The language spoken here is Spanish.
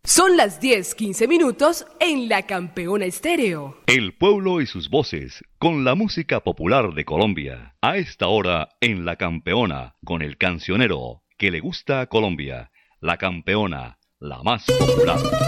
Son las 10:15 en La Campeona Estéreo. El pueblo y sus voces, con la música popular de Colombia. A esta hora en La Campeona, con el cancionero que le gusta a Colombia. La Campeona, la más popular.